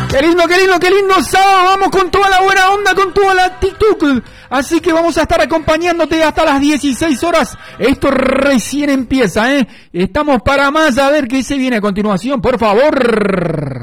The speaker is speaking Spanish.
Qué lindo sábado, vamos con toda la buena onda, con toda la actitud. Así que vamos a estar acompañándote hasta las 16 horas. Esto recién empieza, ¿eh? Estamos para más, a ver qué se viene a continuación, por favor.